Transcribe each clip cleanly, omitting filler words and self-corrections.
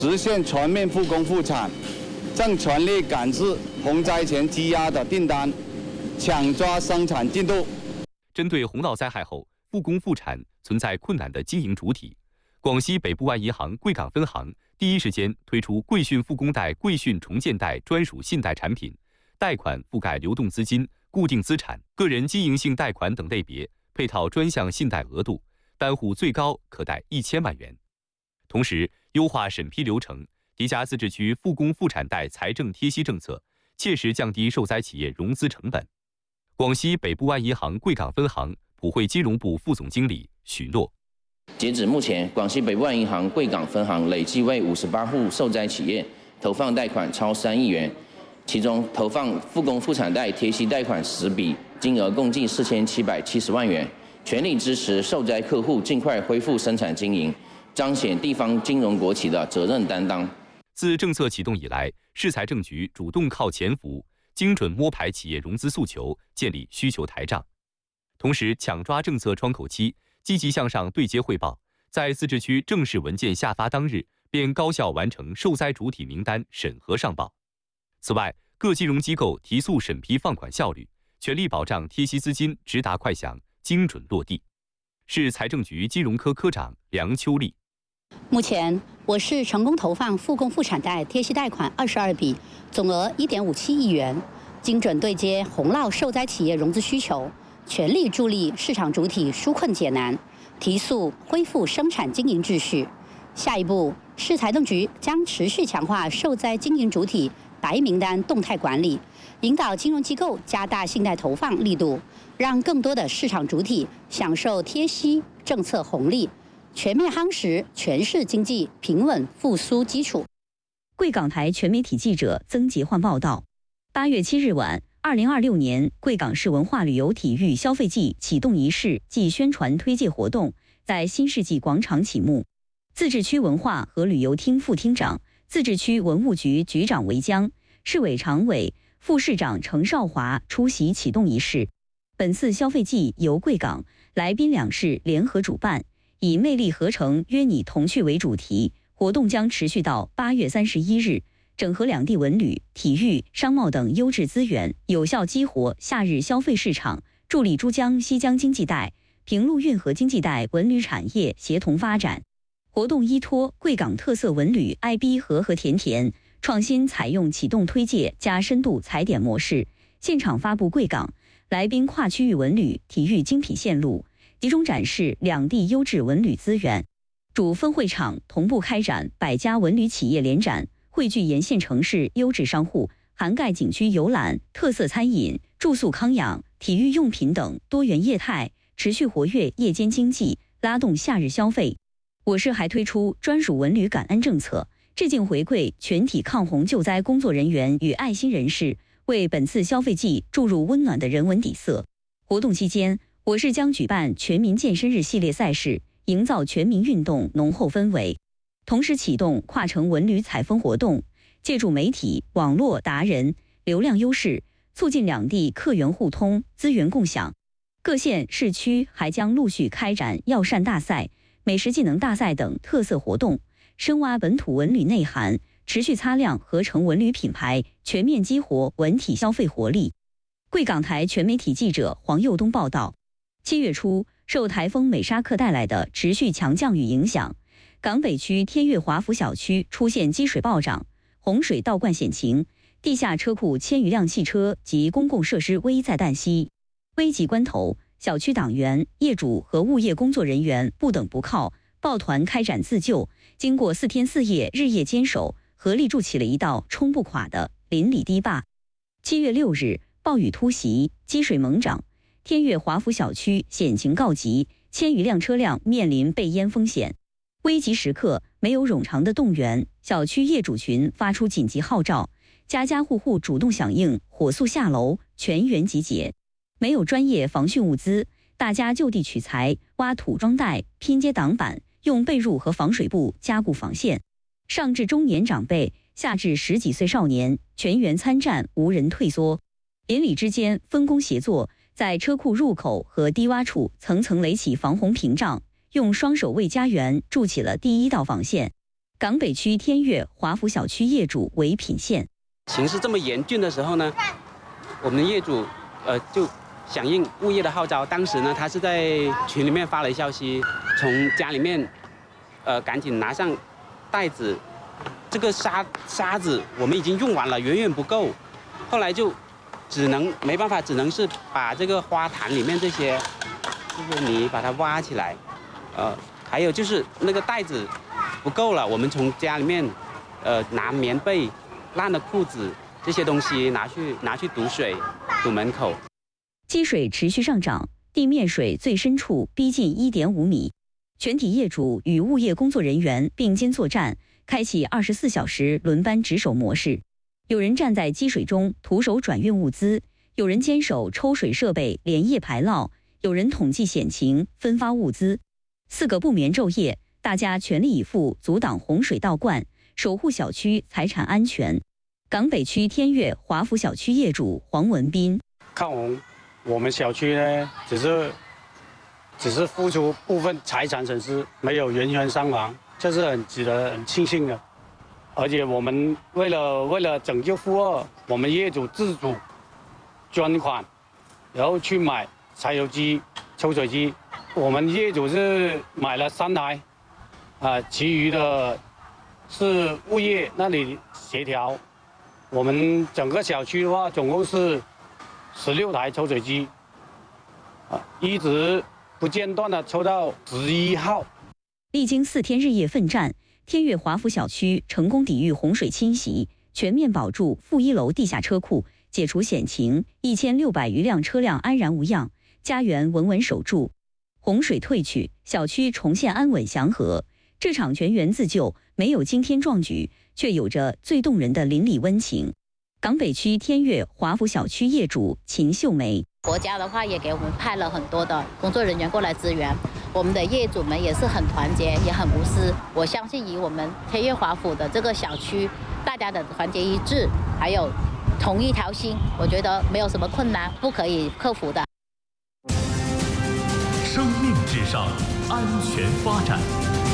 实现全面复工复产，正全力赶制洪灾前积压的订单，抢抓生产进度。 针对洪涝灾害后复工复产存在困难的经营主体，广西北部湾银行贵港分行第一时间推出贵讯复工贷、贵讯重建贷专属信贷产品，贷款覆盖流动资金、固定资产、个人经营性贷款等类别，配套专项信贷额度，单户最高可贷1000万元。同时，优化审批流程，叠加自治区复工复产贷财政贴息政策，切实降低受灾企业融资成本。广西北部湾银行贵港分行普惠金融部副总经理许诺。 截止目前，广西北部湾银行贵港分行累计为58户受灾企业投放贷款超3亿元，其中投放复工复产贷贴息贷款10笔，金额共计4770万元，全力支持受灾客户尽快恢复生产经营，彰显地方金融国企的责任担当。 自政策启动以来，市财政局主动靠前服务，精准摸排企业融资诉求，建立需求台账，同时抢抓政策窗口期，积极向上对接汇报，在自治区正式文件下发当日便高效完成受灾主体名单审核上报。此外，各金融机构提速审批放款效率，全力保障贴息资金直达快响、精准落地。市财政局金融科科长梁秋丽。 目前，我市成功投放复工复产贷贴息贷款22笔，总额1.57亿元，精准对接洪涝受灾企业融资需求，全力助力市场主体纾困解难，提速恢复生产经营秩序。下一步，市财政局将持续强化受灾经营主体白名单动态管理，引导金融机构加大信贷投放力度，让更多的市场主体享受贴息政策红利，全面夯实全市经济平稳复苏基础。 贵港台全媒体记者曾杰焕报道：8月7日晚，2026年贵港市文化旅游体育消费季启动仪式暨宣传推介活动在新世纪广场启幕。自治区文化和旅游厅副厅长、自治区文物局局长韦江、市委常委、副市长程少华出席启动仪式。本次消费季由贵港、来宾两市联合主办，以魅力合成约你同趣为主题，活动将持续到8月31日，整合两地文旅、体育、商贸等优质资源，有效激活夏日消费市场，助力珠江西江经济带、平陆运河经济带文旅产业协同发展。活动依托贵港特色文旅 IB 和甜甜，创新采用启动推介加深度踩点模式，现场发布贵港、来宾跨区域文旅、体育精品线路，集中展示两地优质文旅资源。主分会场同步开展100家文旅企业联展，汇聚沿线城市优质商户，涵盖景区游览、特色餐饮、住宿康养、体育用品等多元业态，持续活跃夜间经济，拉动夏日消费。我市还推出专属文旅感恩政策，致敬回馈全体抗洪救灾工作人员与爱心人士，为本次消费季注入温暖的人文底色。活动期间，我市将举办全民健身日系列赛事，营造全民运动浓厚氛围，同时启动跨城文旅采风活动，借助媒体、网络达人、流量优势，促进两地客源互通、资源共享。各县市区还将陆续开展药膳大赛、美食技能大赛等特色活动，深挖本土文旅内涵，持续擦亮合成文旅品牌，全面激活文体消费活力。贵港台全媒体记者黄佑东报道：7月初，受台风美沙克带来的持续强降雨影响，港北区天悦华福小区出现积水暴涨、洪水倒灌险情，地下车库千余辆汽车及公共设施危在旦夕。危急关头，小区党员、业主和物业工作人员不等不靠，抱团开展自救。经过4天4夜日夜坚守，合力筑起了一道冲不垮的邻里堤坝。7月6日，暴雨突袭，积水猛涨，天悦华福小区险情告急，千余辆车辆面临被淹风险。危急时刻，没有冗长的动员，小区业主群发出紧急号召，家家户户主动响应，火速下楼，全员集结。没有专业防汛物资，大家就地取材，挖土装袋，拼接挡板，用被褥和防水布加固防线。上至中年长辈，下至10几岁少年，全员参战，无人退缩。邻里之间分工协作，在车库入口和低洼处层层垒起防洪屏障，用双手为家园筑起了第一道防线。 港北区天悦华福小区业主韦品宪， 形势这么严峻的时候呢，我们的业主就响应物业的号召。当时呢，他是在群里面发了消息，从家里面赶紧拿上袋子，这个沙子我们已经用完了，远远不够。后来就没办法，只能是把这个花坛里面这些泥把它挖起来。还有就是那个袋子不够了，我们从家里面拿棉被、烂的裤子这些东西拿去堵水、堵门口。 积水持续上涨，地面水最深处逼近1.5米。全体业主与物业工作人员并肩作战，开启24小时轮班值守模式。有人站在积水中徒手转运物资，有人坚守抽水设备连夜排涝，有人统计险情分发物资。4个不眠昼夜，大家全力以赴阻挡洪水倒灌，守护小区财产安全。港北区天悦华福小区业主黄文斌： 抗洪，我们小区呢只是付出部分财产损失，没有人员伤亡，这是值得很庆幸的。而且我们为了拯救负荷，我们业主自主捐款，然后去买柴油机、抽水机。我们业主是买了3台，其余的是物业那里协调。我们整个小区的话，总共是16台抽水机，一直不间断的抽到11号。 历经4天日夜奋战，天悦华福小区成功抵御洪水侵袭，全面保住负1楼地下车库，解除险情，1600余辆车辆安然无恙，家园稳稳守住。洪水退去，小区重现安稳祥和。这场全员自救没有惊天壮举，却有着最动人的邻里温情。港北区天悦华福小区业主秦秀梅： 国家的话也给我们派了很多的工作人员过来支援，我们的业主们也是很团结，也很无私。我相信以我们天悦华福的这个小区，大家的团结一致，还有同一条心，我觉得没有什么困难不可以克服的。 生命至上，安全发展。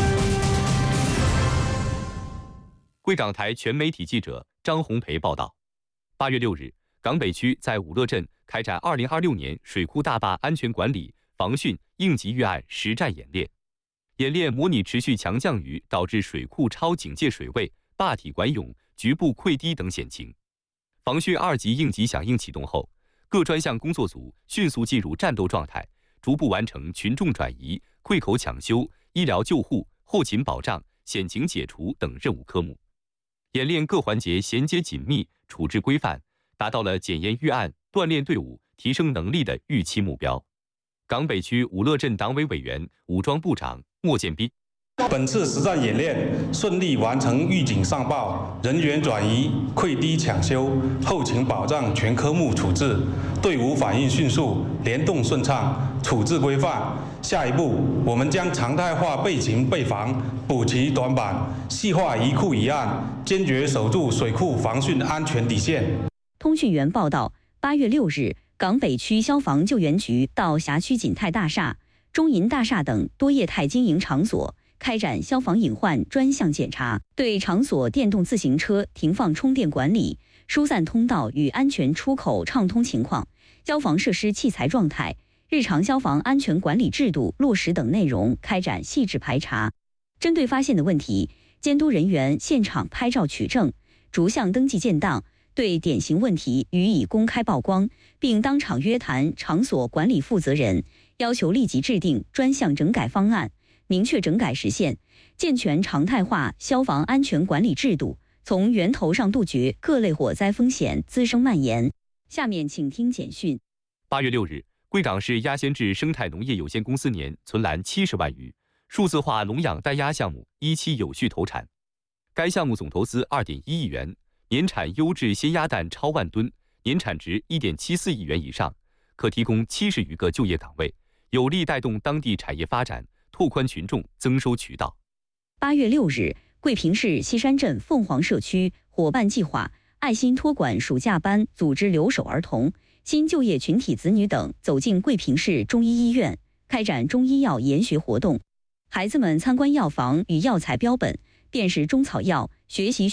贵港台全媒体记者张红培报道：8月6日，港北区在武乐镇开展2026年水库大坝安全管理防汛应急预案实战演练。演练模拟持续强降雨导致水库超警戒水位、坝体管涌、局部溃堤等险情。防汛2级应急响应启动后，各专项工作组迅速进入战斗状态，逐步完成群众转移、溃口抢修、医疗救护、后勤保障、险情解除等任务科目。演练各环节衔接紧密、处置规范，达到了检验预案、锻炼队伍、提升能力的预期目标。港北区武乐镇党委委员、武装部长莫建斌： 本次实战演练顺利完成预警上报、人员转移、溃堤抢修、后勤保障全科目处置，队伍反应迅速、联动顺畅，处置规范。下一步，我们将常态化备勤备防，补齐短板，细化一库一案，坚决守住水库防汛安全底线。 通讯员报道，8月6日，港北区消防救援局到辖区锦泰大厦、中银大厦等多业态经营场所开展消防隐患专项检查，对场所电动自行车停放充电管理、疏散通道与安全出口畅通情况、消防设施器材状态、日常消防安全管理制度落实等内容开展细致排查。针对发现的问题，监督人员现场拍照取证，逐项登记建档，对典型问题予以公开曝光，并当场约谈场所管理负责人，要求立即制定专项整改方案，明确整改时限，健全常态化消防安全管理制度，从源头上杜绝各类火灾风险滋生蔓延。下面请听简讯。 8月6日，贵港市鸭先制生态农业有限公司年存栏70万余，数字化笼养带鸭项目一期有序投产。该项目总投资2.1亿元，年产优质鲜鸭蛋超万吨，年产值1.74亿元以上，可提供70余个就业岗位，有力带动当地产业发展，拓宽群众增收渠道。 8月6日，桂平市西山镇凤凰社区伙伴计划爱心托管暑假班组织留守儿童、新就业群体子女等走进桂平市中医医院，开展中医药研学活动。孩子们参观药房与药材标本， 辨识中草药，学习